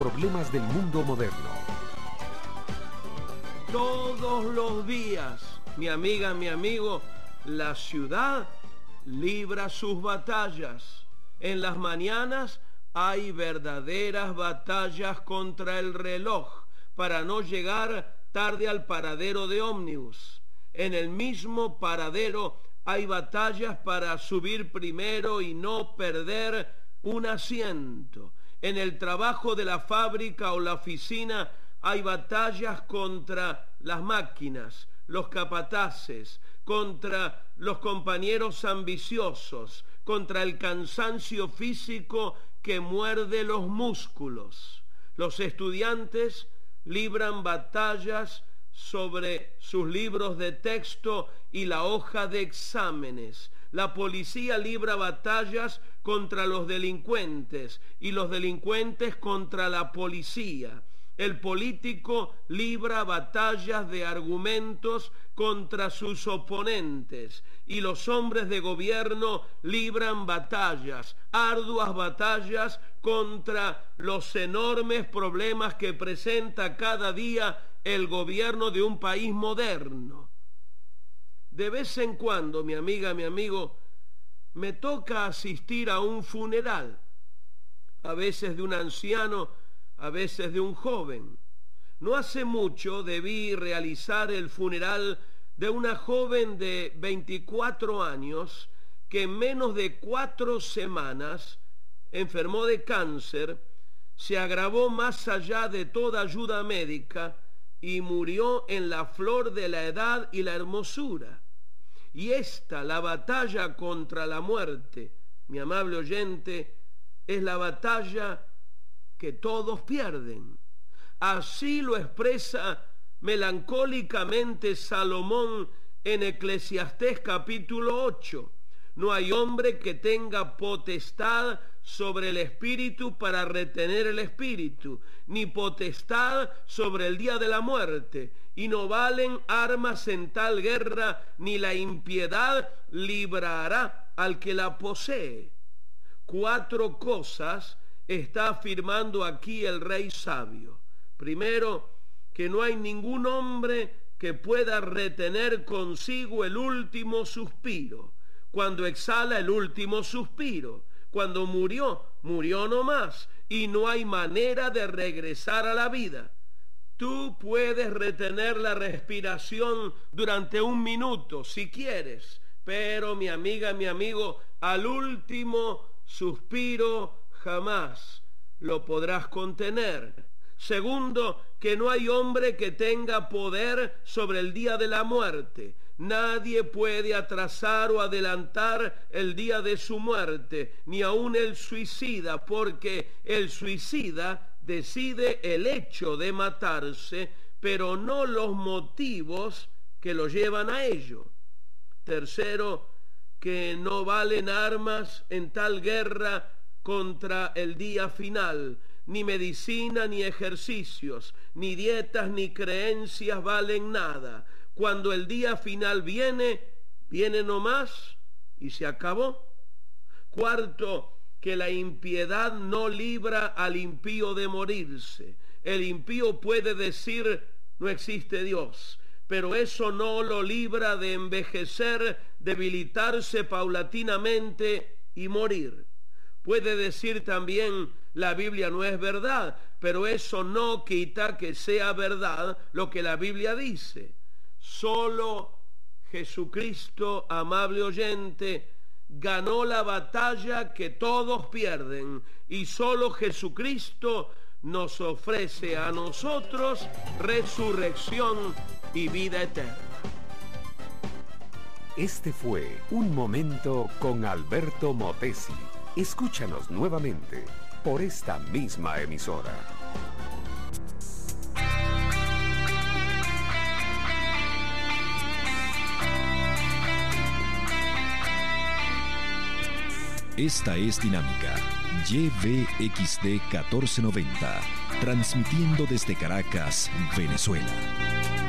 Problemas del mundo moderno. Todos los días, mi amiga, mi amigo, la ciudad libra sus batallas. En las mañanas hay verdaderas batallas contra el reloj para no llegar tarde al paradero de ómnibus. En el mismo paradero hay batallas para subir primero y no perder un asiento. En el trabajo de la fábrica o la oficina hay batallas contra las máquinas, los capataces, contra los compañeros ambiciosos, contra el cansancio físico que muerde los músculos. Los estudiantes libran batallas sobre sus libros de texto y la hoja de exámenes. La policía libra batallas contra los delincuentes y los delincuentes contra la policía. El político libra batallas de argumentos contra sus oponentes y los hombres de gobierno libran batallas, arduas batallas contra los enormes problemas que presenta cada día el gobierno de un país moderno. De vez en cuando, mi amiga, mi amigo, me toca asistir a un funeral, a veces de un anciano, a veces de un joven. No hace mucho debí realizar el funeral de una joven de 24 años que en menos de 4 semanas enfermó de cáncer, se agravó más allá de toda ayuda médica y murió en la flor de la edad y la hermosura. Y esta, la batalla contra la muerte, mi amable oyente, es la batalla que todos pierden. Así lo expresa melancólicamente Salomón en Eclesiastés capítulo 8. No hay hombre que tenga potestad sobre el espíritu para retener el espíritu, ni potestad sobre el día de la muerte, y no valen armas en tal guerra, ni la impiedad librará al que la posee. 4 cosas está afirmando aquí el rey sabio. Primero, que no hay ningún hombre que pueda retener consigo el último suspiro. Cuando exhala el último suspiro, cuando murió, murió nomás, y no hay manera de regresar a la vida. Tú puedes retener la respiración durante 1 minuto, si quieres, pero mi amiga, mi amigo, al último suspiro jamás lo podrás contener. Segundo, que no hay hombre que tenga poder sobre el día de la muerte. Nadie puede atrasar o adelantar el día de su muerte, ni aun el suicida, porque el suicida decide el hecho de matarse, pero no los motivos que lo llevan a ello. Tercero, que no valen armas en tal guerra contra el día final. Ni medicina, ni ejercicios, ni dietas, ni creencias valen nada. Cuando el día final viene, viene nomás y se acabó. Cuarto, que la impiedad no libra al impío de morirse. El impío puede decir, no existe Dios, pero eso no lo libra de envejecer, debilitarse paulatinamente y morir. Puede decir también, la Biblia no es verdad, pero eso no quita que sea verdad lo que la Biblia dice. Solo Jesucristo, amable oyente, ganó la batalla que todos pierden, y solo Jesucristo nos ofrece a nosotros resurrección y vida eterna. Este fue Un Momento con Alberto Motesi. Escúchanos nuevamente por esta misma emisora. Esta es Dinámica YVXD 1490, transmitiendo desde Caracas, Venezuela.